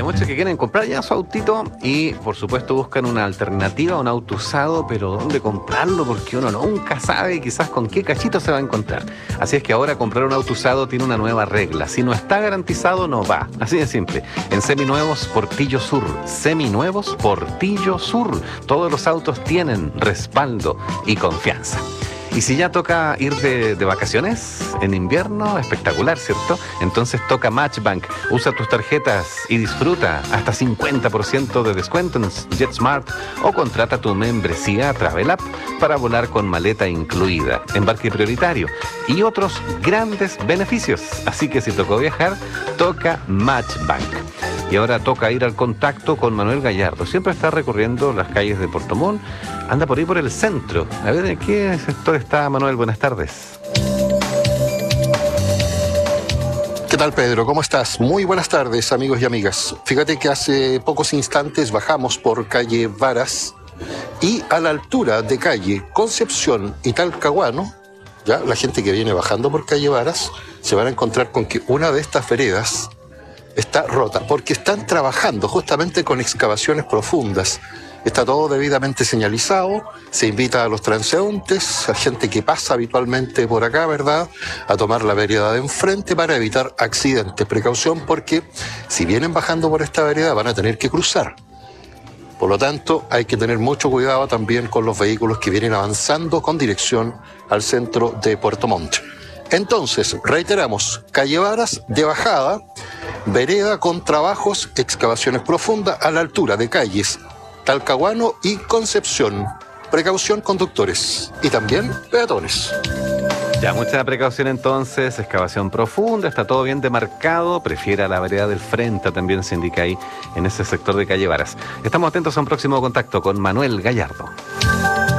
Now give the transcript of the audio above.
hay muchos que quieren comprar ya su autito y por supuesto buscan una alternativa, un auto usado, pero ¿dónde comprarlo? Porque uno nunca sabe quizás con qué cachito se va a encontrar. Así es que ahora comprar un auto usado tiene una nueva regla. Si no está garantizado, no va. Así de simple. En Seminuevos Portillo Sur. Seminuevos Portillo Sur. Todos los autos tienen respaldo y confianza. Y si ya toca ir de vacaciones en invierno, espectacular, ¿cierto? Entonces toca Matchbank. Usa tus tarjetas y disfruta hasta 50% de descuento en JetSmart o contrata tu membresía Travel App para volar con maleta incluida, embarque prioritario y otros grandes beneficios. Así que si tocó viajar, toca Matchbank. Y ahora toca ir al contacto con Manuel Gallardo. Siempre está recorriendo las calles de Puerto Montt. Anda por ahí por el centro. A ver, ¿en qué sector está Manuel? Buenas tardes. ¿Qué tal, Pedro? ¿Cómo estás? Muy buenas tardes, amigos y amigas. Fíjate que hace pocos instantes bajamos por calle Varas y a la altura de calle Concepción y Talcahuano, ya la gente que viene bajando por calle Varas se van a encontrar con que una de estas veredas está rota, porque están trabajando justamente con excavaciones profundas. Está todo debidamente señalizado, se invita a los transeúntes, a gente que pasa habitualmente por acá, ¿verdad?, a tomar la vereda de enfrente para evitar accidentes. Precaución, porque si vienen bajando por esta vereda van a tener que cruzar. Por lo tanto, hay que tener mucho cuidado también con los vehículos que vienen avanzando con dirección al centro de Puerto Montt. Entonces, reiteramos, calle Varas de bajada, vereda con trabajos, excavaciones profundas a la altura de calles Talcahuano y Concepción. Precaución, conductores y también peatones. Ya, mucha precaución entonces, excavación profunda, está todo bien demarcado, prefiera la vereda del frente, también se indica ahí en ese sector de calle Varas. Estamos atentos a un próximo contacto con Manuel Gallardo.